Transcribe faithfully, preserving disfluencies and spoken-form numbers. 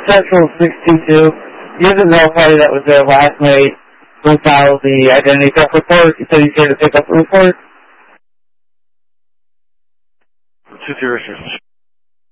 Central six two two. You're the mail party that was there last night who filed the identity theft report. You said he's here to pick up the report. two zero six.